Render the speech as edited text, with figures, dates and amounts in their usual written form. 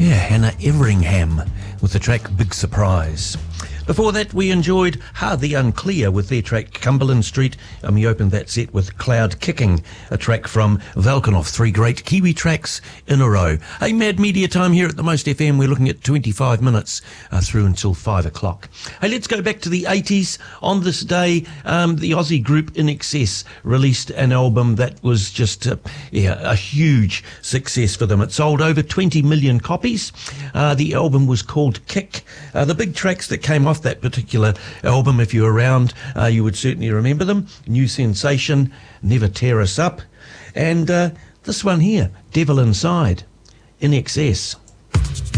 Yeah, Hannah Everingham with the track Big Surprise. Before that, we enjoyed Hardly Unclear with their track Cumberland Street, and we opened that set with Cloud Kicking, a track from Valkenhoff. 3 great Kiwi tracks in a row. Hey, Mad Media Time here at the Most FM. We're looking at 25 minutes through until 5 o'clock. Hey, let's go back to the 80s. On this day, the Aussie group In Excess released an album that was just a huge success for them. It sold over 20 million copies. The album was called Kick. The big tracks that came off that particular album, if you're around, you would certainly remember them. New Sensation, Never Tear Us Up, and this one here, Devil Inside, In Excess.